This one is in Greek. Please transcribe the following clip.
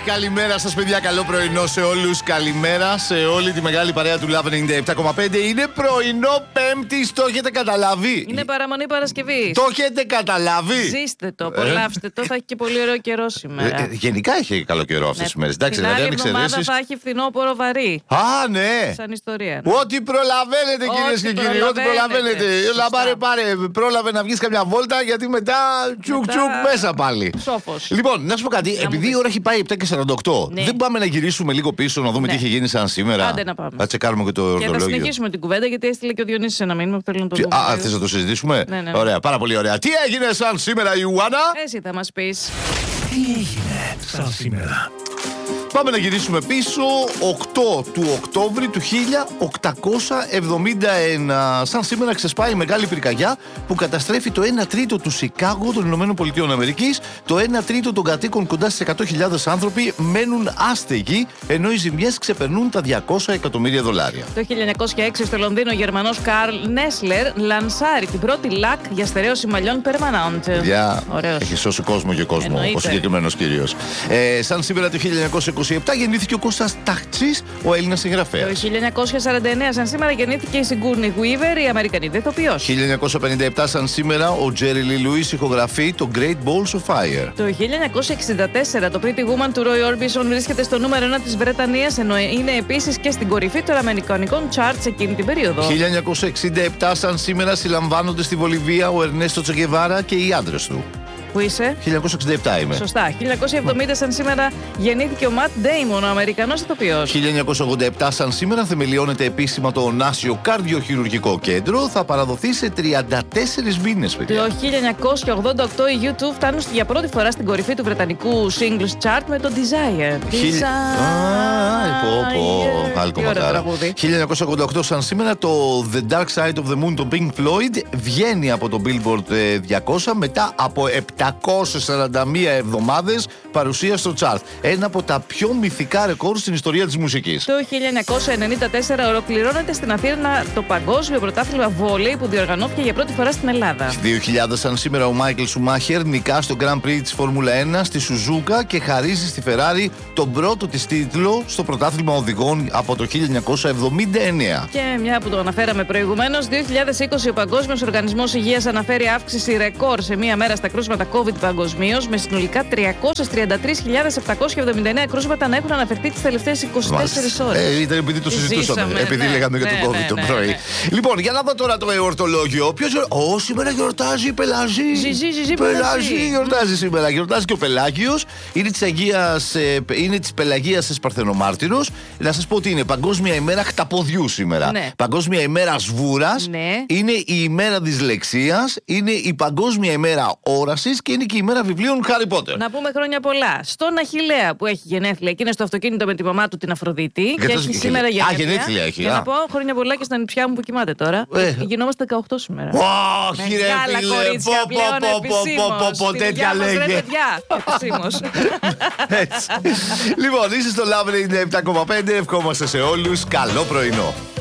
Καλημέρα σας, παιδιά. Καλό πρωινό σε όλους. Καλημέρα σε όλη τη μεγάλη παρέα του Love 97,5. Είναι πρωινό Πέμπτη, το έχετε καταλάβει? Είναι παραμονή Παρασκευή. Το έχετε καταλάβει? Ζήστε το, απολαύστε το. Θα έχει και πολύ ωραίο καιρό σήμερα. Γενικά έχει καλό καιρό αυτές τις μέρες. Εντάξει, την άλλη εβδομάδα θα έχει φθινόπωρο βαρύ. Α, ναι. Σαν ιστορία. Ναι. Ό,τι προλαβαίνετε, κυρίες και κύριοι. Ό,τι προλαβαίνετε. Πάρε. Πρόλαβε να βγεις καμιά βόλτα, γιατί μετά τσουκ μέσα πάλι. Σόφος. Λοιπόν, να σου πω κάτι. Επειδή η ώρα έχει πάει 7:48, δεν πάμε να γυρίσουμε λίγο πίσω να δούμε τι είχε γίνει σαν σήμερα? Άντε να πάμε. Θα τσεκάρουμε και το ορθολόγιο. Και θα συνεχίσουμε την κουβέντα, γιατί έστειλε και ο Διονύσης ένα μήνυμα που θέλω να το δούμε. Α, θες να το συζητήσουμε? Ναι. Ωραία, πάρα πολύ ωραία. Τι έγινε σαν σήμερα, Ιουάννα? Εσύ θα μας πεις. Τι έγινε σαν σήμερα? Πάμε να γυρίσουμε πίσω 8 του Οκτώβρη του 1871. Σαν σήμερα ξεσπάει η μεγάλη πυρκαγιά που καταστρέφει το 1 τρίτο του Σικάγο των Ηνωμένων Πολιτείων Αμερικής. Το 1 τρίτο των κατοίκων, κοντά στις 100.000 άνθρωποι, μένουν άστεγοι, ενώ οι ζημιές ξεπερνούν τα $200 εκατομμύρια. Το 1906 στο Λονδίνο ο Γερμανός Καρλ Νέσλερ λανσάρει την πρώτη λακ για στερέωση μαλλιών permanent. Ωραίος. Έχει σώσει κόσμο και κόσμο. Εννοείται. Ο συγκεκριμένος κύριος. Σαν σήμερα το 1927 γεννήθηκε ο Κώστας Ταχτσής, ο Έλληνας συγγραφέας. Το 1949 σαν σήμερα γεννήθηκε η Sigourney Weaver, η Αμερικανίδα ηθοποιός. 1957 σαν σήμερα ο Τζέρι Λι Λουίς ηχογραφεί το Great Balls of Fire. Το 1964 το Pretty Woman του Roy Orbison βρίσκεται στο νούμερο 1 της Βρετανίας, ενώ είναι επίσης και στην κορυφή των αμερικανικών charts εκείνη την περίοδο. 1967 σαν σήμερα συλλαμβάνονται στη Βολιβία ο Ερνέστο Τσεκεβάρα και οι άντρες του. Πού είσαι? 1967 είμαι. Σωστά. 1970 σαν σήμερα γεννήθηκε ο Ματ Ντέιμον, ο Αμερικανός ηθοποιός. 1987 σαν σήμερα θεμελιώνεται επίσημα το Νάσιο Καρδιοχειρουργικό Κέντρο. Θα παραδοθεί σε 34 μήνες, παιδιά. Το 1988 οι U2 φτάνουν για πρώτη φορά στην κορυφή του βρετανικού singles chart με το Desire. Άλλη κομματάρα. 1988 σαν σήμερα το The Dark Side of the Moon, το Pink Floyd, βγαίνει από το Billboard 200 μετά από 741 εβδομάδες παρουσία στο chart. Ένα από τα πιο μυθικά ρεκόρ στην ιστορία της μουσικής. Το 1994 ολοκληρώνεται στην Αθήνα το Παγκόσμιο Πρωτάθλημα Βόλεϊ που διοργανώθηκε για πρώτη φορά στην Ελλάδα. 2000 σαν σήμερα ο Μάικλ Σουμάχερ νικά στο Grand Prix της Φόρμουλα 1 στη Σουζούκα και χαρίζει στη Ferrari τον πρώτο της τίτλο στο πρωτάθλημα οδηγών από το 1979. Και μια που το αναφέραμε προηγουμένως, 2020 ο Παγκόσμιος Οργανισμός Υγείας αναφέρει αύξηση ρεκόρ σε μία μέρα στα κρούσματα COVID παγκοσμίως, με συνολικά 333.779 κρούσματα να έχουν αναφερθεί τις τελευταίες 24 ώρες. Ήταν επειδή το συζητούσαμε, επειδή λέγαμε για το COVID το πρωί. Λοιπόν, για να δω τώρα το εορτολόγιο. Σήμερα γιορτάζει η Πελάζη. Πελάζη γιορτάζει σήμερα. Γιορτάζει και ο Πελάγιος. Είναι της Πελαγίας της Παρθενομάρτυρος. Να σας πω ότι είναι Παγκόσμια ημέρα χταποδιού σήμερα. Παγκόσμια ημέρα σβούρας. Είναι η ημέρα δυσλεξίας. Είναι η Παγκόσμια ημέρα όρασης και είναι και η ημέρα βιβλίων Harry Potter. Να πούμε χρόνια πολλά στον Αχιλλέα που έχει γενέθλια και είναι στο αυτοκίνητο με τη μαμά του την Αφροδίτη. Και έχει σήμερα γενέθλια. Γενέθλια έχει. Και να πω χρόνια πολλά και στα νηψιά μου που κοιμάται τώρα. Γινόμαστε 18 σήμερα. Όχι, ρε φίλε. Κορίτσια πλέον επισήμως. Τέτοια λέγε. Επισήμως. Λοιπόν, είσαι στο Love 97,5. Ευχόμαστε σε όλους καλό πρωινό.